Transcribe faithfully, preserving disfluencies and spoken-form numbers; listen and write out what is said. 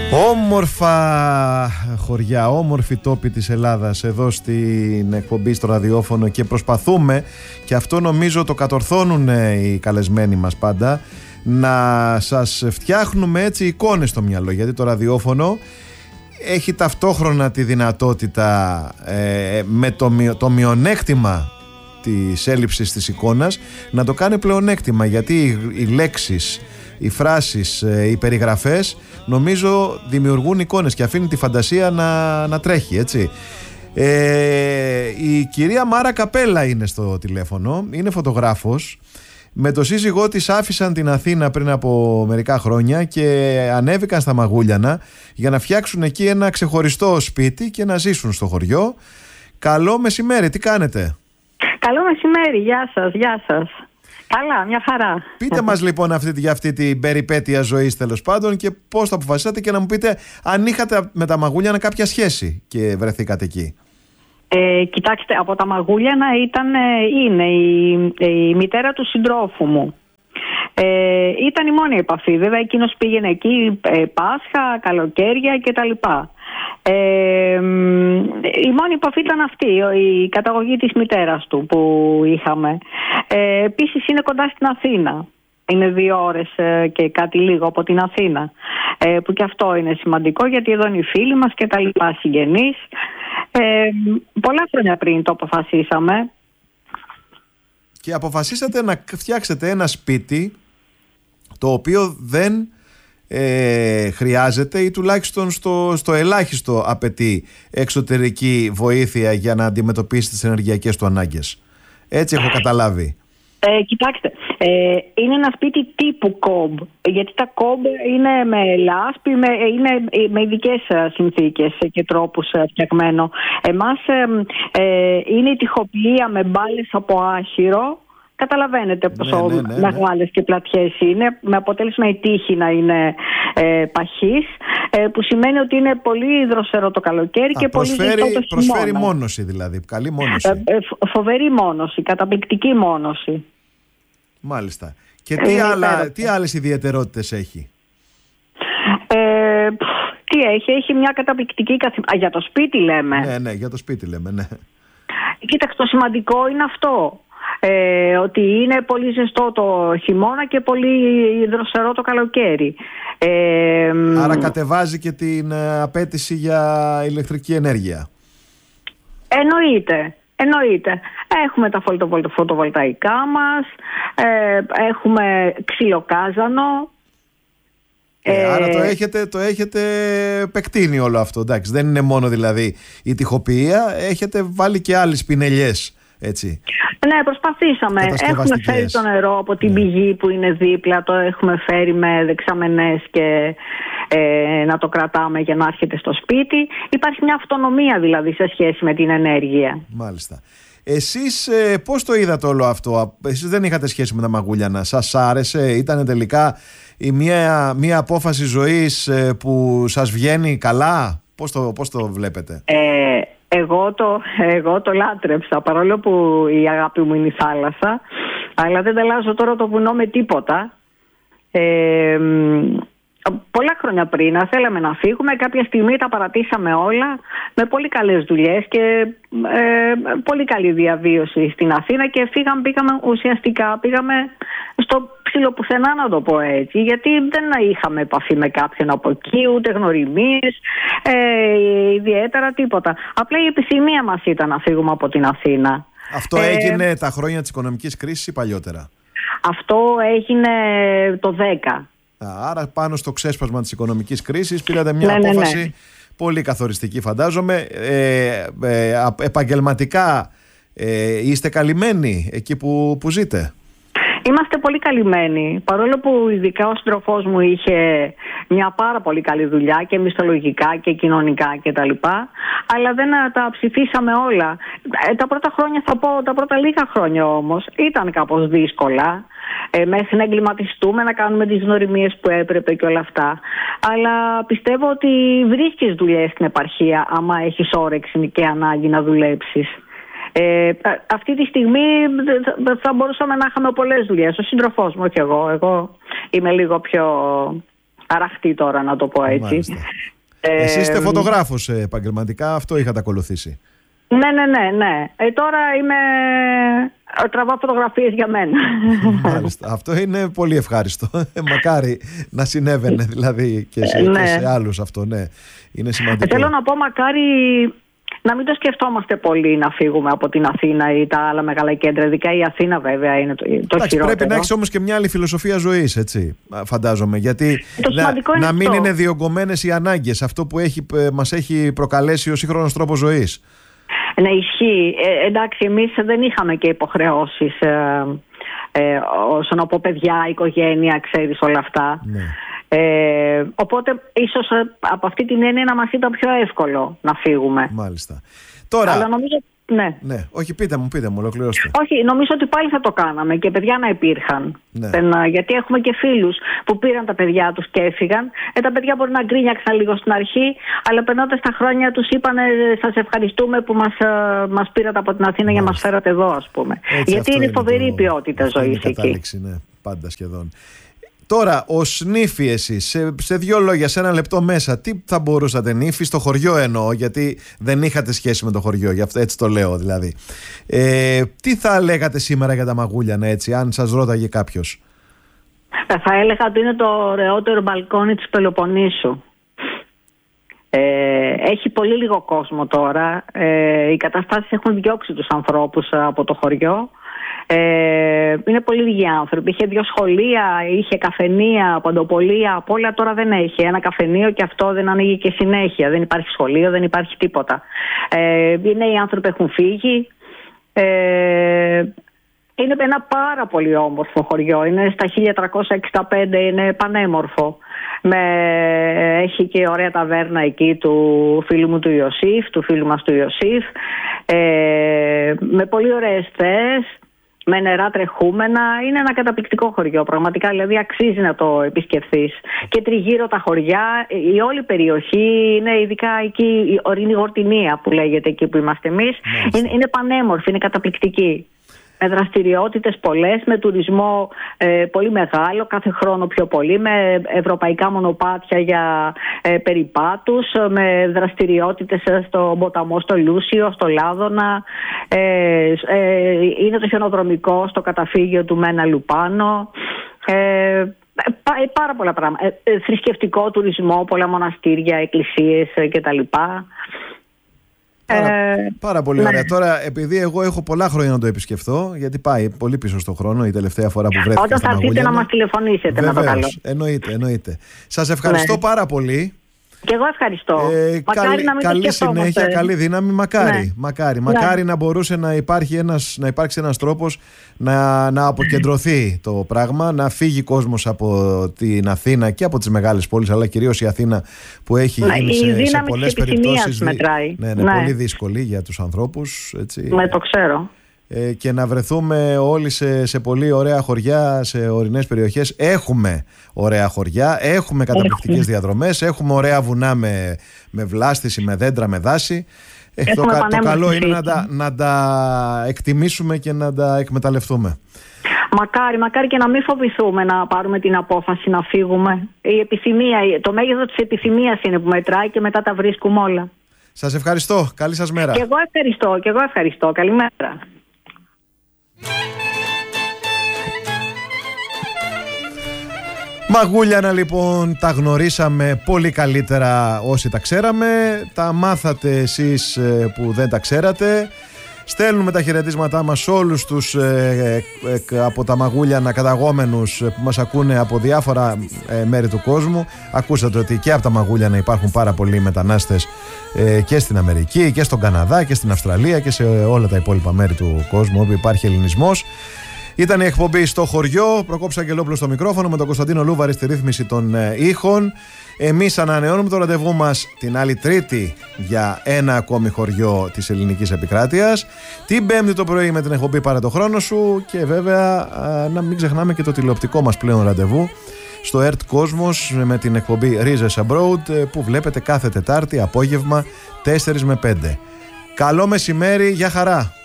Όμορφα χωριά, όμορφοι τόποι της Ελλάδας εδώ στην εκπομπή στο ραδιόφωνο, και προσπαθούμε, και αυτό νομίζω το κατορθώνουν οι καλεσμένοι μας πάντα, να σας φτιάχνουμε έτσι εικόνες στο μυαλό, γιατί το ραδιόφωνο έχει ταυτόχρονα τη δυνατότητα ε, με το, μειο, το μειονέκτημα της έλλειψης της εικόνας να το κάνει πλεονέκτημα, γιατί οι, οι λέξεις, οι φράσεις, οι περιγραφές νομίζω δημιουργούν εικόνες και αφήνει τη φαντασία να, να τρέχει, έτσι. Ε, η κυρία Μάρα Καπέλα είναι στο τηλέφωνο, είναι φωτογράφος. Με το σύζυγό της άφησαν την Αθήνα πριν από μερικά χρόνια και ανέβηκαν στα Μαγούλιανα για να φτιάξουν εκεί ένα ξεχωριστό σπίτι και να ζήσουν στο χωριό. Καλό μεσημέρι, τι κάνετε? Καλό μεσημέρι, γεια σας, γεια σας. Καλά, μια χαρά. Πείτε μας λοιπόν αυτή, για αυτή την περιπέτεια ζωής, τέλος πάντων, και πώς το αποφασίσατε, και να μου πείτε αν είχατε με τα Μαγούλιανα κάποια σχέση και βρεθήκατε εκεί. Ε, κοιτάξτε, από τα Μαγούλιανα ήταν, είναι η, η μητέρα του συντρόφου μου. Ε, ήταν η μόνη επαφή. Βέβαια εκείνος πήγαινε εκεί ε, Πάσχα, καλοκαίρια κτλ. Ε, η μόνη επαφή ήταν αυτή, η καταγωγή της μητέρας του που είχαμε. Ε, επίσης είναι κοντά στην Αθήνα. Είναι δύο ώρες ε, και κάτι λίγο από την Αθήνα. Ε, που και αυτό είναι σημαντικό, γιατί εδώ είναι οι φίλοι μας και τα λοιπά, συγγενείς. Ε, πολλά χρόνια πριν το αποφασίσαμε. Και αποφασίσατε να φτιάξετε ένα σπίτι το οποίο δεν ε, χρειάζεται, ή τουλάχιστον στο, στο ελάχιστο απαιτεί εξωτερική βοήθεια για να αντιμετωπίσει τις ενεργειακές του ανάγκες. Έτσι έχω καταλάβει. Ε, κοιτάξτε, ε, είναι ένα σπίτι τύπου κομπ, γιατί τα κομπ είναι με λάσπη, με, είναι με ειδικές συνθήκες και τρόπους φτιαγμένο. Εμάς ε, ε, είναι η τοιχοποιία με μπάλες από άχυρο. Καταλαβαίνετε πόσο ναι, ναι, ναι, ναι. μεγάλες και πλατιές είναι, με αποτέλεσμα η τύχη να είναι ε, παχής, ε, που σημαίνει ότι είναι πολύ δροσερό το καλοκαίρι. Α, και προσφέρει, πολύ ζεστό το χειμώνα. Προσφέρει μόνωση δηλαδή, καλή μόνωση. Ε, ε, φοβερή μόνωση, καταπληκτική μόνωση. Μάλιστα. Και τι, ε, άλλα, τι άλλες ιδιαιτερότητες έχει? Ε, τι έχει, έχει μια καταπληκτική καθημερινότητα. Για το σπίτι λέμε. Ναι, ναι, για το σπίτι λέμε, ναι. Κοίταξε, το σημαντικό είναι αυτό. Ε, ότι είναι πολύ ζεστό το χειμώνα και πολύ δροσερό το καλοκαίρι. Ε, Άρα κατεβάζει και την απέτηση για ηλεκτρική ενέργεια. Εννοείται. Εννοείται. Έχουμε τα φωτοβολταϊκά μας, ε, έχουμε ξυλοκάζανο. Ε, άρα το έχετε, το έχετε επεκτείνει όλο αυτό, εντάξει. Δεν είναι μόνο δηλαδή η τοιχοποιία, έχετε βάλει και άλλες πινελιές, έτσι. Ναι, προσπαθήσαμε. Έχουμε φέρει το νερό από την πηγή που είναι δίπλα, το έχουμε φέρει με δεξαμενές και ε, να το κρατάμε για να έρχεται στο σπίτι. Υπάρχει μια αυτονομία δηλαδή σε σχέση με την ενέργεια. Μάλιστα. Εσείς ε, πώς το είδατε όλο αυτό? Εσείς δεν είχατε σχέση με τα Μαγούλιανα. Σας άρεσε? Ήταν τελικά η μια, μια απόφαση ζωής ε, που σας βγαίνει καλά? Πώς το, πώς το βλέπετε? Ε, εγώ, το, εγώ το λάτρεψα, παρόλο που η αγάπη μου είναι η θάλασσα. Αλλά δεν ταλλάζω τώρα το βουνό με τίποτα. Ε, Πολλά χρόνια πριν θέλαμε να φύγουμε, κάποια στιγμή τα παρατήσαμε όλα με πολύ καλές δουλειές και ε, πολύ καλή διαβίωση στην Αθήνα και φύγαμε, πήγαμε ουσιαστικά, πήγαμε στο ψήλο πουθενά, να το πω έτσι, γιατί δεν είχαμε επαφή με κάποιον από εκεί, ούτε γνωριμίες, ε, ιδιαίτερα τίποτα. Απλά η επιθυμία μας ήταν να φύγουμε από την Αθήνα. Αυτό ε, έγινε τα χρόνια της οικονομικής κρίσης ή παλιότερα? Αυτό έγινε το δέκα. Άρα πάνω στο ξέσπασμα της οικονομικής κρίσης πήρατε μια ναι, απόφαση ναι, ναι. πολύ καθοριστική, φαντάζομαι. Ε, ε, επαγγελματικά ε, είστε καλυμμένοι εκεί που, που ζείτε? Είμαστε πολύ καλυμμένοι, παρόλο που ειδικά ο σύντροφός μου είχε μια πάρα πολύ καλή δουλειά και μισθολογικά και κοινωνικά κτλ. Αλλά δεν τα ψηφίσαμε όλα. Τα πρώτα χρόνια, θα πω, τα πρώτα λίγα χρόνια όμως ήταν κάπως δύσκολα. Ε, μέχρι να εγκληματιστούμε, να κάνουμε τις γνωριμίες που έπρεπε και όλα αυτά. Αλλά πιστεύω ότι βρίσκεις δουλειές στην επαρχία άμα έχεις όρεξη και ανάγκη να δουλέψεις. Ε, αυτή τη στιγμή θα μπορούσαμε να είχαμε πολλές δουλειές. Ο σύντροφός μου, όχι εγώ. Εγώ είμαι λίγο πιο αραχτή τώρα, να το πω έτσι. Ε, Εσείς είστε φωτογράφος επαγγελματικά, αυτό είχατε ακολουθήσει? Ναι, ναι, ναι, ναι. Ε, τώρα είμαι... τραβάω φωτογραφίες για μένα. Μάλιστα. Αυτό είναι πολύ ευχάριστο. Μακάρι να συνέβαινε δηλαδή και σε, ναι. και σε άλλους αυτό, ναι. Είναι σημαντικό. Ε, θέλω να πω, μακάρι να μην το σκεφτόμαστε πολύ να φύγουμε από την Αθήνα ή τα άλλα μεγάλα κέντρα. Ειδικά η Αθήνα, βέβαια, είναι το, το Εντάξει, χειρότερο. Πρέπει να έχεις όμως και μια άλλη φιλοσοφία ζωής, έτσι, φαντάζομαι. Γιατί να, να μην είναι διωγγωμένες οι ανάγκες. Αυτό που έχει, μας έχει προκαλέσει ο σύγχρονος τρόπος ζωής. Ναι, ισχύει. Ε, εντάξει, εμείς δεν είχαμε και υποχρεώσεις ε, ε, όσον από παιδιά, οικογένεια, ξέρεις, όλα αυτά. Ναι. Ε, οπότε ίσως από αυτή την έννοια να μας ήταν πιο εύκολο να φύγουμε. Μάλιστα. Τώρα... Αλλά νομίζω... Ναι. ναι. Όχι, πείτε μου, πείτε μου, ολοκληρώστε. Όχι, νομίζω ότι πάλι θα το κάναμε και παιδιά να υπήρχαν. Ναι. Γιατί έχουμε και φίλους που πήραν τα παιδιά τους και έφυγαν. Ε, τα παιδιά μπορεί να γκρίνιαξαν λίγο στην αρχή, αλλά περνώντας τα χρόνια τους είπαν σας ευχαριστούμε που μας, μας πήρατε από την Αθήνα για να μας φέρατε εδώ, ας πούμε. Έτσι, γιατί είναι φοβερή η το... ποιότητα ζωής εκεί. Ναι, πάντα σχεδόν. Τώρα, ο Νύφη, εσείς, σε, σε δύο λόγια, σε ένα λεπτό μέσα, τι θα μπορούσατε, Νύφη, στο χωριό εννοώ, γιατί δεν είχατε σχέση με το χωριό, γι' αυτό έτσι το λέω δηλαδή. Ε, τι θα λέγατε σήμερα για τα Μαγούλιανα, έτσι, αν σας ρώταγε κάποιος? Θα έλεγα ότι είναι το ωραιότερο μπαλκόνι της Πελοποννήσου. Ε, έχει πολύ λίγο κόσμο τώρα. Ε, οι καταστάσεις έχουν διώξει τους ανθρώπους από το χωριό. Ε, είναι πολύ λίγοι άνθρωποι. Είχε δύο σχολεία, είχε καφενεία, παντοπολία, απ' όλα τώρα δεν έχει. Ένα καφενείο και αυτό δεν ανοίγει και συνέχεια. Δεν υπάρχει σχολείο, δεν υπάρχει τίποτα. Ε, είναι οι άνθρωποι έχουν φύγει. Ε, είναι ένα πάρα πολύ όμορφο χωριό. Είναι στα χίλια τριακόσια εξήντα πέντε, είναι πανέμορφο. Με, έχει και ωραία ταβέρνα εκεί του φίλου μου του Ιωσήφ, του φίλου μας του Ιωσήφ. Ε, με πολύ ωραίες θέες, με νερά τρεχούμενα. Είναι ένα καταπληκτικό χωριό, πραγματικά, δηλαδή αξίζει να το επισκεφθείς. Και τριγύρω τα χωριά, η όλη περιοχή είναι, ειδικά εκεί η ορεινή Γορτινία που λέγεται εκεί που είμαστε εμείς, είναι, είναι πανέμορφη, είναι καταπληκτική. Με δραστηριότητες πολλές, με τουρισμό ε, πολύ μεγάλο, κάθε χρόνο πιο πολύ, με ευρωπαϊκά μονοπάτια για ε, περιπάτους, με δραστηριότητες στο ποταμό, στο Λούσιο, στο Λάδωνα. Ε, ε, είναι το χιονοδρομικό στο καταφύγιο του Μένα Λουπάνο. Ε, πάρα πολλά πράγματα. Ε, ε, θρησκευτικό τουρισμό, πολλά μοναστήρια, εκκλησίες ε, κτλ. Πάρα, ε, πάρα πολύ ωραία. Ναι. Τώρα, επειδή εγώ έχω πολλά χρόνια να το επισκεφθώ, γιατί πάει πολύ πίσω στον χρόνο η τελευταία φορά που βρέθηκα. Όταν θα έρθετε να μας τηλεφωνήσετε, βεβαίως, να το καλώ. Εννοείται, εννοείται. Σας ευχαριστώ ναι. πάρα πολύ. Και εγώ ευχαριστώ. Ε, μακάρι καλή να μην καλή συνέχεια, καλή δύναμη. Μακάρι, ναι. μακάρι, μακάρι ναι. να μπορούσε να, υπάρχει ένας, να υπάρξει ένας τρόπος να, να αποκεντρωθεί το πράγμα, να φύγει κόσμος από την Αθήνα και από τις μεγάλες πόλεις, αλλά κυρίως η Αθήνα που έχει ναι, γίνει σε, σε πολλές περιπτώσεις μετράει. Ναι, ναι, ναι. πολύ δύσκολη για τους ανθρώπους. Έτσι. Ναι, το ξέρω. Ε, και να βρεθούμε όλοι σε, σε πολύ ωραία χωριά, σε ορεινές περιοχές. Έχουμε ωραία χωριά, έχουμε καταπληκτικές διαδρομές, έχουμε ωραία βουνά με, με βλάστηση, με δέντρα, με δάση. Ε, το, το καλό είναι να τα, να τα εκτιμήσουμε και να τα εκμεταλλευτούμε. Μακάρι, μακάρι και να μην φοβηθούμε να πάρουμε την απόφαση να φύγουμε. Η επιθυμία, το μέγεθος της επιθυμίας είναι που μετράει και μετά τα βρίσκουμε όλα. Σας ευχαριστώ. Καλή σας μέρα. Και εγώ ευχαριστώ. Και εγώ ευχαριστώ. Καλημέρα. Μαγούλιανα λοιπόν τα γνωρίσαμε πολύ καλύτερα όσοι τα ξέραμε. Τα μάθατε εσείς που δεν τα ξέρατε. Στέλνουμε τα χαιρετίσματά μας σε όλους τους ε, ε, από τα Μαγούλιανα καταγόμενους που μας ακούνε από διάφορα ε, μέρη του κόσμου. Ακούσατε ότι και από τα Μαγούλιανα υπάρχουν πάρα πολλοί μετανάστες ε, και στην Αμερική και στον Καναδά και στην Αυστραλία και σε όλα τα υπόλοιπα μέρη του κόσμου όπου υπάρχει ελληνισμός. Ήταν η εκπομπή στο χωριό. Προκόπης Αγγελόπουλος στο μικρόφωνο, με τον Κωνσταντίνο Λούβαρη στη ρύθμιση των ε, ήχων. Εμείς ανανεώνουμε το ραντεβού μας την άλλη Τρίτη για ένα ακόμη χωριό της ελληνικής επικράτειας. Την Πέμπτη το πρωί με την εκπομπή Πάρε το χρόνο σου. Και βέβαια α, να μην ξεχνάμε και το τηλεοπτικό μας πλέον ραντεβού στο Earth Cosmos με την εκπομπή Rίζες Abroad που βλέπετε κάθε Τετάρτη απόγευμα τέσσερα με πέντε. Καλό μεσημέρι, για χαρά!